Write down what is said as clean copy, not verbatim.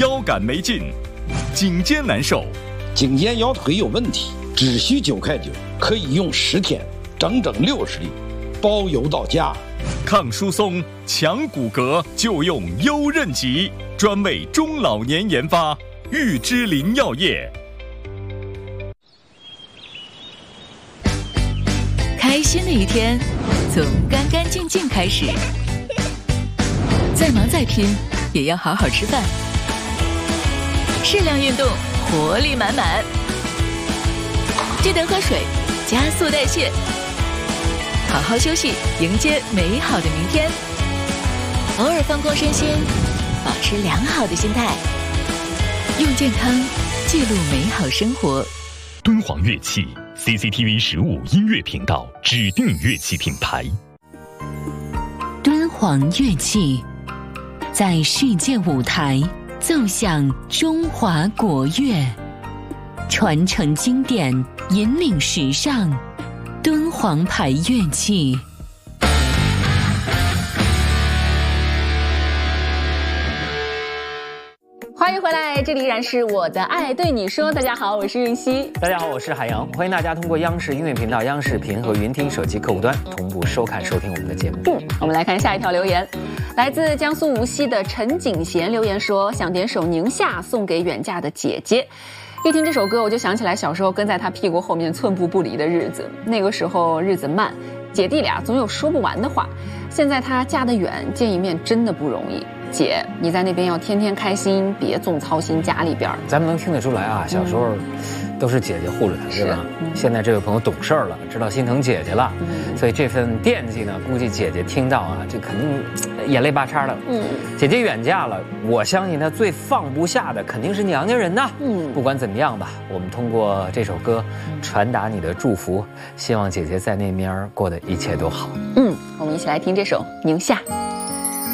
腰杆没劲，颈肩难受， 颈肩腰腿有问题，只需9块9，可以用10天，整整60粒，包邮到家。 抗疏松、强骨骼就用优韧极，专为中老年研发，玉芝林药业。 开心的一天，从干干净净开始。再忙再拼，也要好好吃饭。适量运动，活力满满。记得喝水，加速代谢。好好休息，迎接美好的明天。偶尔放空身心，保持良好的心态。用健康记录美好生活。 敦煌乐器 CCTV 15音乐频道指定乐器品牌。 敦煌乐器在世界舞台奏响中华国乐，传承经典，引领时尚。敦煌牌乐器。 欢迎回来，这里依然是我的爱对你说。大家好，我是韵熙。 大家好，我是海洋。欢迎大家通过央视音乐频道、央视频和云听手机客户端同步收看收听我们的节目。 我们来看下一条留言，来自江苏无锡的陈景贤留言说，想点首《宁夏》送给远嫁的姐姐。一听这首歌，我就想起来小时候跟在她屁股后面寸步不离的日子。那个时候日子慢，姐弟俩总有说不完的话。现在她嫁得远，见一面真的不容易。姐，你在那边要天天开心，别总操心家里边。 咱们能听得出来啊，小时候都是姐姐护着他，是吧？现在这位朋友懂事儿了，知道心疼姐姐了，所以这份惦记呢，估计姐姐听到啊，这肯定眼泪巴叉的。姐姐远嫁了，我相信她最放不下的肯定是娘家人呐。不管怎么样吧，我们通过这首歌传达你的祝福，希望姐姐在那边过得一切都好。 我们一起来听这首《宁夏》。